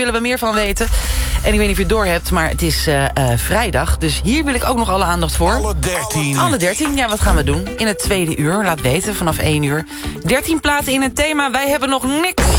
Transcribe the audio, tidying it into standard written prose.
willen we meer van weten. En ik weet niet of je het door hebt, maar het is vrijdag. Dus hier wil ik ook nog alle aandacht voor. Alle 13, ja, wat gaan we doen? In het tweede uur, laat weten, vanaf 1 uur. 13 platen in het thema, wij hebben nog niks